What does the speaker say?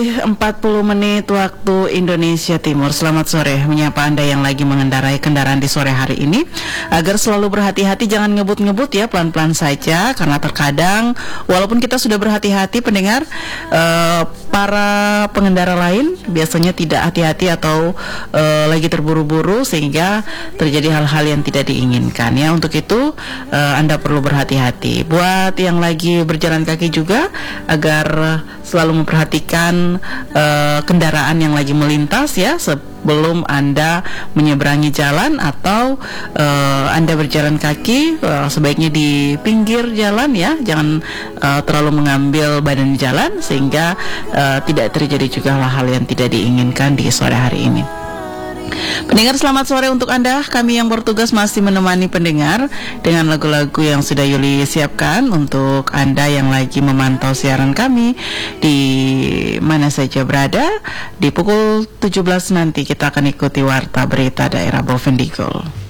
lebih 40 menit waktu Indonesia Timur. Selamat sore, menyapa Anda yang lagi mengendarai kendaraan di sore hari ini. Agar selalu berhati-hati, jangan ngebut-ngebut ya, pelan-pelan saja. Karena terkadang, walaupun kita sudah berhati-hati pendengar, para pengendara lain biasanya tidak hati-hati atau lagi terburu-buru sehingga terjadi hal-hal yang tidak diinginkan ya. Untuk itu Anda perlu berhati-hati. Buat yang lagi berjalan kaki juga, agar selalu memperhatikan kendaraan yang lagi melintas ya, sebelum Anda menyeberangi jalan atau Anda berjalan kaki, sebaiknya di pinggir jalan ya, jangan terlalu mengambil badan jalan sehingga tidak terjadi juga hal-hal yang tidak diinginkan di sore hari ini. Pendengar, selamat sore untuk Anda. Kami yang bertugas masih menemani pendengar dengan lagu-lagu yang sudah Yuli siapkan untuk Anda yang lagi memantau siaran kami di mana saja berada. Di pukul 17 nanti kita akan ikuti warta berita daerah Bovendigul.